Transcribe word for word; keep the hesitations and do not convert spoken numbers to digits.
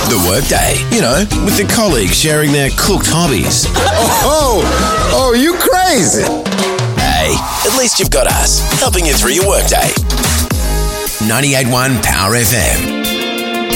The Workday, you know, with the colleagues sharing their cooked hobbies. Oh, oh, you crazy. Hey, at least you've got us, helping you through your workday. ninety-eight point one Power F M.